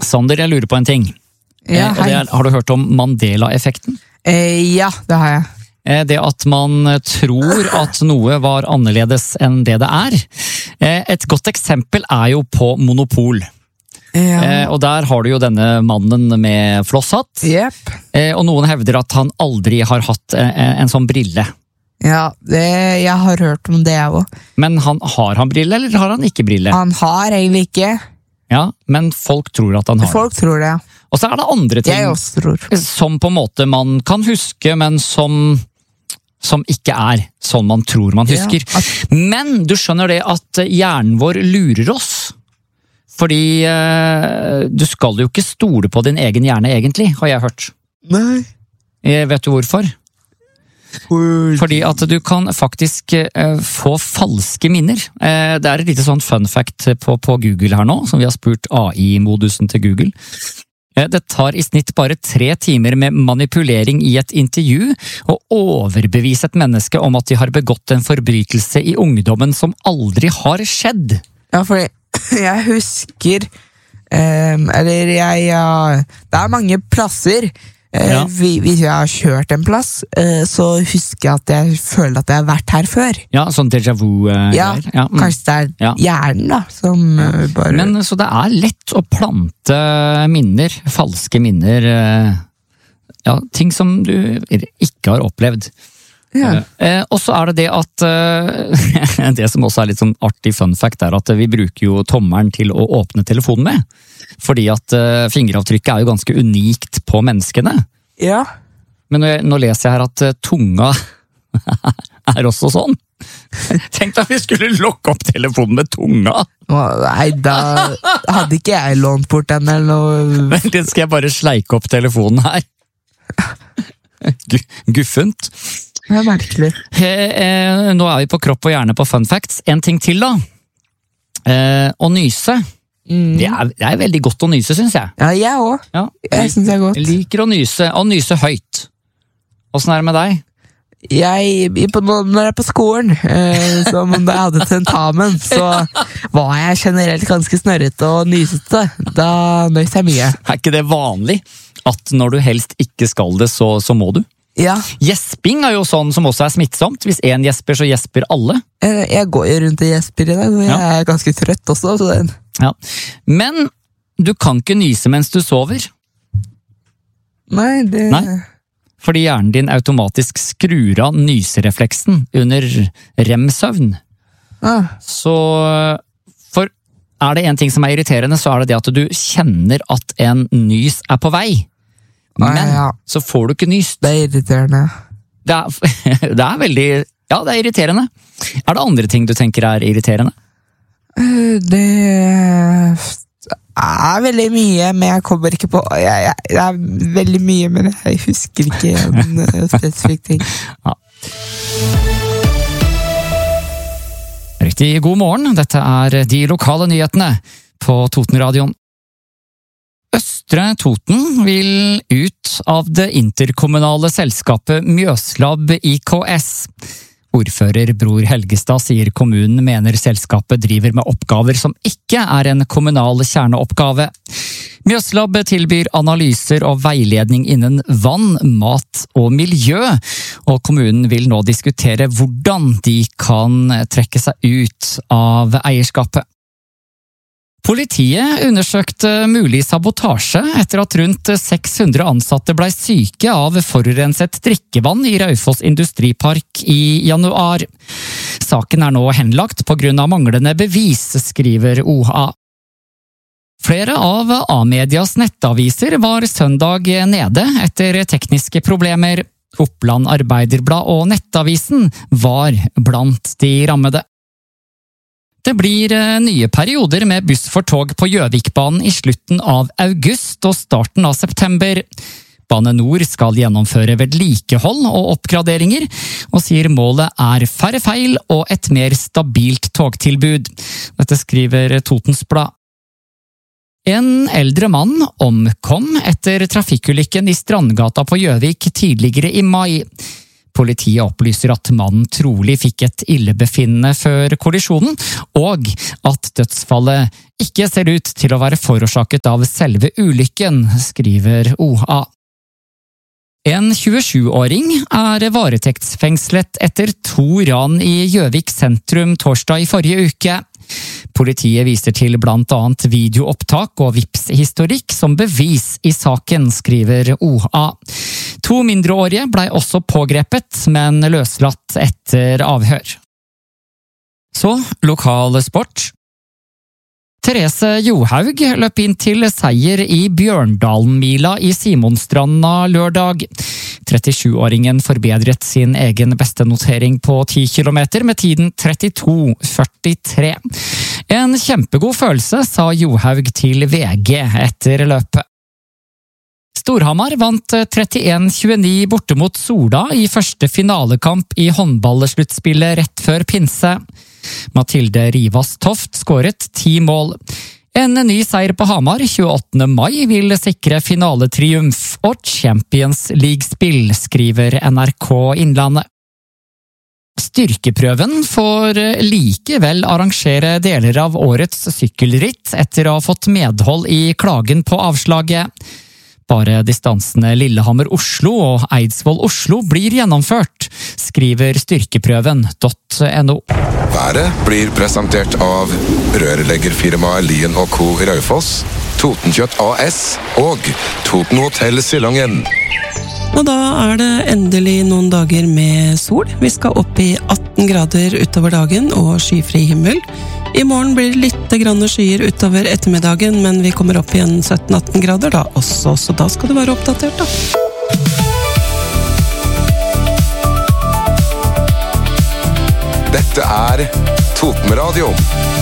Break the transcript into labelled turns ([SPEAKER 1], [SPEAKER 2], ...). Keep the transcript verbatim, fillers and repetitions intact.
[SPEAKER 1] Sander, jeg lurer på en ting.
[SPEAKER 2] Ja,
[SPEAKER 1] og det er, har du hørt om Mandela-effekten?
[SPEAKER 2] Eh, ja, det har jeg.
[SPEAKER 1] Det at man tror at noe var annerledes enn det det er. Et godt eksempel er jo på Monopol.
[SPEAKER 2] Ja.
[SPEAKER 1] Og der har du jo denne mannen med flosshatt.
[SPEAKER 2] Yep.
[SPEAKER 1] Og noen hevder at han aldri har hatt en sånn brille.
[SPEAKER 2] Ja, det, jeg har hørt om det jeg også.
[SPEAKER 1] Men han, har han brille, eller har han ikke brille?
[SPEAKER 2] Han har egentlig ikke.
[SPEAKER 1] Ja, men folk tror at han har.
[SPEAKER 2] Folk tror det, ja.
[SPEAKER 1] Og så er det andre ting
[SPEAKER 2] jeg også tror.
[SPEAKER 1] Som på en måte man kan huske, men som, som ikke er sånn man tror man husker. Ja, at... Men du skjønner det at hjernen vår lurer oss. Fordi eh, du skal jo ikke stole på din egen hjerne egentlig, har jeg hørt.
[SPEAKER 2] Nei.
[SPEAKER 1] Jeg vet du hvorfor? Fordi at du kan faktisk uh, få falske minner. Uh, det er et lite sånn fun fact på, på Google her nå, som vi har spurt A I-modusen til Google. Uh, det tar i snitt bare tre timer med manipulering i et intervju å overbevise et menneske om at de har begått en forbrytelse i ungdommen som aldri har skjedd.
[SPEAKER 2] Ja, fordi jeg husker um, Eller jeg uh, Det er mange plasser. Ja. Hvis jeg har kjørt en plass, så husker jeg at jeg føler at jeg har vært her før.
[SPEAKER 1] Ja, sånn déjà vu-greier.
[SPEAKER 2] Ja, ja mm. Kanskje det er ja. hjernen da som ja. bare...
[SPEAKER 1] Men så det er lett å plante minner, falske minner, ja, ting som du ikke har opplevd. Ja. Eh, og så er det det at eh, det som også er litt sånn artig fun fact er at vi bruker jo tommelen til å åpne telefonen med. Fordi at eh, fingeravtrykket er jo ganske unikt på menneskene.
[SPEAKER 2] Ja.
[SPEAKER 1] Men nå, nå leser jeg her at eh, tunga er også sånn. Tenk at vi skulle lokke opp telefonen med tunga.
[SPEAKER 2] Nei, da hadde ikke jeg lånt bort den eller noe.
[SPEAKER 1] Vent litt, skal jeg bare sleike opp telefonen her. Guffent.
[SPEAKER 2] Det er merkelig.
[SPEAKER 1] Eh, eh, nå er vi på kropp og hjerne på fun facts. En ting til da. Eh, å nyse. Mm. Det, er, det er veldig godt å nyse, synes jeg.
[SPEAKER 2] Ja, jeg også.
[SPEAKER 1] Ja.
[SPEAKER 2] Jeg synes det er godt.
[SPEAKER 1] Jeg liker å nyse, og nyse høyt. Hvordan er det med deg?
[SPEAKER 2] Jeg, når jeg er på skolen, eh, som da jeg hadde tentamen, så var jeg generelt ganske snørrete og nysete. Da nøys jeg mye.
[SPEAKER 1] Er ikke det vanlig? At når du helst ikke skal det, så, så må du?
[SPEAKER 2] Ja.
[SPEAKER 1] Gjesping er jo sånn som også er smittsomt. Hvis en gjesper, så gjesper alle.
[SPEAKER 2] Jeg går jo rundt og gjesper i dag, og jeg ja. er ganske trøtt også. Så den.
[SPEAKER 1] Ja. Men du kan ikke nyse mens du sover.
[SPEAKER 2] Nei, det...
[SPEAKER 1] Nei. Fordi hjernen din automatisk skrur av nyserefleksen under rem-søvn.
[SPEAKER 2] Ah.
[SPEAKER 1] Så for er det en ting som er irriterende, så er det det at du kjenner at en nys er på vei. Men
[SPEAKER 2] ah, ja.
[SPEAKER 1] så får du ikke nyst.
[SPEAKER 2] Det er irriterende.
[SPEAKER 1] Det er, det er veldig... Ja, det er irriterende. Er det andre ting du tenker er irriterende?
[SPEAKER 2] Det er veldig mye, men jeg kommer ikke på... Jeg, jeg, det er veldig mye, men jeg husker ikke en spesifikk ting.
[SPEAKER 1] Ja. Riktig god morgen. Dette er de lokale nyhetene på Totenradioen. Østre Toten vil ut av det interkommunale selskapet Mjøslab I K S. Ordfører Bror Helgestad sier kommunen mener selskapet driver med oppgaver som ikke er en kommunal kjerneoppgave. Mjøslab tilbyr analyser og veiledning innen vann, mat og miljø, og kommunen vil nå diskutere hvordan de kan trekke seg ut av eierskapet. Politiet undersøkte mulig sabotasje etter at rundt seks hundre ansatte ble syke av forurenset drikkevann i Raufoss Industripark i januar. Saken er nå henlagt på grunn av manglende bevis, skriver O H A. Flere av A-medias nettaviser var søndag nede etter tekniske problemer. Oppland Arbeiderblad og Nettavisen var blant de rammede. Det blir nye perioder med buss for tog på Gjøvikbanen i slutten av august og starten av september. Bane Nor skal gjennomføre vedlikehold og oppgraderinger, og sier målet er færre feil og et mer stabilt togtilbud. Dette skriver Totens Blad. En eldre mann omkom etter trafikkulykken i Strandgata på Gjøvik tidligere i mai. Politiet opplyser at mannen trolig fikk et illebefinnende før kollisjonen, og at dødsfallet ikke ser ut til å være forårsaket av selve ulykken, skriver O A. En tjuesju-åring er varetektsfengslet etter to ran i Gjøvik sentrum torsdag i forrige uke. Politiet viser til blant annet videoopptak og Vipps-historikk som bevis i saken, skriver O A. To mindreårige blei også pågrepet, men løslatt etter avhør. Så, lokal sport. Therese Johaug løp inn til seier i Bjørndalen-mila i Simonstranda lørdag. trettisju-åringen forbedret sin egen beste notering på ti kilometer med tiden trettito førtitre. En kjempegod følelse, sa Johaug til V G etter løpet. Storhamar vant trettien tjueni borte mot Sola i første finalekamp i håndballsluttspillet rett før pinse. Mathilde Rivas Toft skåret ti mål. En ny seier på Hamar tjueåttende mai vil sikre finaletriumf og Champions League-spill, skriver N R K Innlandet. Styrkeprøven får likevel arrangere deler av årets sykkelritt etter å ha fått medhold i klagen på avslaget. Bare distansene Lillehammer-Oslo og Eidsvoll-Oslo blir gjennomført, skriver styrkeprøven punktum no.
[SPEAKER 3] Været blir presentert av rørleggerfirmaet Lien og Co. i Raufoss, Totenkjøtt A S og Toten Hotel Silangen.
[SPEAKER 4] Og da er det endelig noen dager med sol. Vi skal opp i atten grader utover dagen og skyfri himmel. I morgen blir det litt grann skyer utover ettermiddagen, men vi kommer opp igjen sytten til atten grader da også, så da skal du være oppdatert da.
[SPEAKER 3] Dette er Toten Radio.